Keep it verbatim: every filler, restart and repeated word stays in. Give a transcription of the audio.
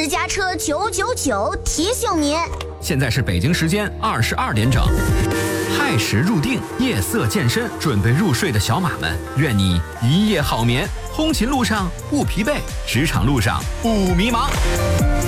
家车九九九提醒您， 现在是北京时间二十二点整。亥时入定，夜色渐深，准备入睡的小马们，愿你一夜好眠。通勤路上不疲惫，职场路上不迷茫。